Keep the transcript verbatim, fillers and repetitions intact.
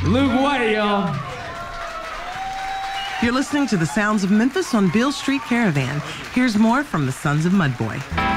Luke White, y'all. You're listening to the sounds of Memphis on Beale Street Caravan. Here's more from the Sons of Mudboy.